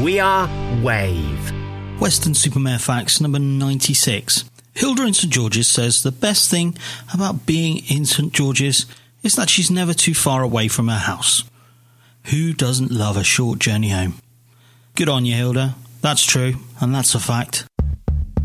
We are Wave. Weston-super-Mare facts number 96. Hilda in St George's says the best thing about being in St George's is that she's never too far away from her house. Who doesn't love a short journey home? Good on you, Hilda. That's true, and that's a fact.